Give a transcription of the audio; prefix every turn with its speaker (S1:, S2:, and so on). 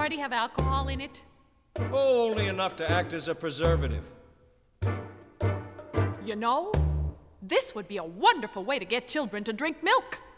S1: already have alcohol in it?
S2: Oh, only enough to act as a preservative.
S1: You know, this would be a wonderful way to get children to drink milk.